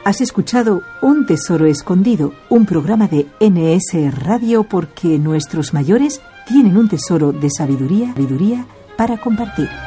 Has escuchado Un Tesoro Escondido, un programa de NS Radio, porque nuestros mayores tienen un tesoro de sabiduría para compartir.